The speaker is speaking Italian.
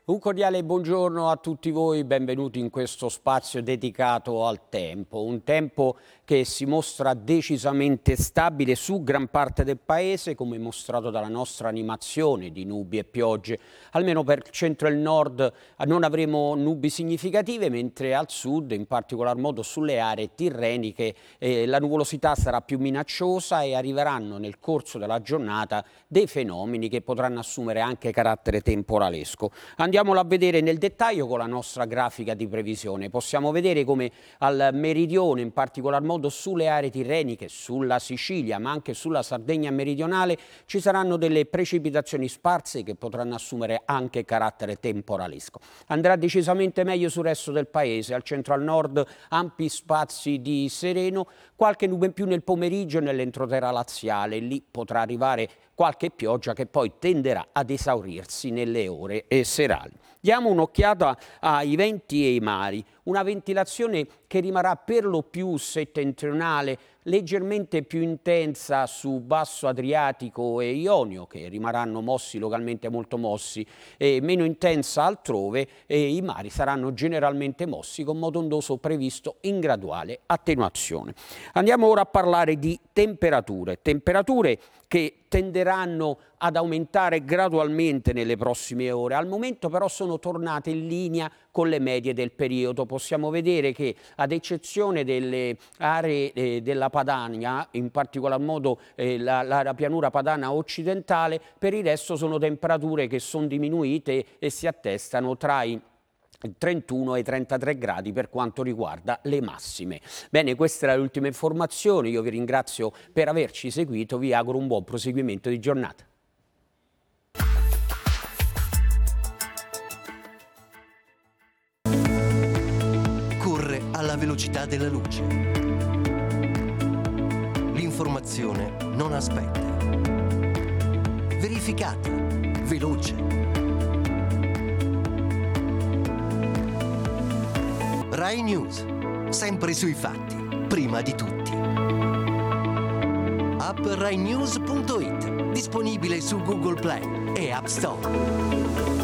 Un cordiale buongiorno a tutti voi, benvenuti in questo spazio dedicato al tempo, un tempo che si mostra decisamente stabile su gran parte del paese, come mostrato dalla nostra animazione di nubi e piogge. Almeno per il centro e il nord non avremo nubi significative, mentre al sud, in particolar modo sulle aree tirreniche, la nuvolosità sarà più minacciosa e arriveranno nel corso della giornata dei fenomeni che potranno assumere anche carattere temporalesco. Andiamolo a vedere nel dettaglio con la nostra grafica di previsione. Possiamo vedere come al meridione, in particolar modo sulle aree tirreniche, sulla Sicilia, ma anche sulla Sardegna meridionale, ci saranno delle precipitazioni sparse che potranno assumere anche carattere temporalesco. Andrà decisamente meglio sul resto del paese, al centro al nord ampi spazi di sereno, qualche nube in più nel pomeriggio e nell'entroterra laziale, lì potrà arrivare qualche pioggia che poi tenderà ad esaurirsi nelle ore serali. Diamo un'occhiata ai venti e ai mari, una ventilazione che rimarrà per lo più settentrionale, leggermente più intensa su basso Adriatico e Ionio, che rimarranno mossi localmente molto mossi, e meno intensa altrove, e i mari saranno generalmente mossi con moto ondoso previsto in graduale attenuazione. Andiamo ora a parlare di temperature che tenderanno ad aumentare gradualmente nelle prossime ore. Al momento però sono tornate in linea con le medie del periodo. Possiamo vedere che, ad eccezione delle aree della Padania, in particolar modo la pianura padana occidentale, per il resto sono temperature che sono diminuite e si attestano tra i 31 e 33 gradi per quanto riguarda le massime. Bene, questa era l'ultima informazione, io vi ringrazio per averci seguito, vi auguro un buon proseguimento di giornata. Corre alla velocità della luce. L'informazione non aspetta. Verificata, veloce. Rai News, sempre sui fatti, prima di tutti. App RaiNews.it, disponibile su Google Play e App Store.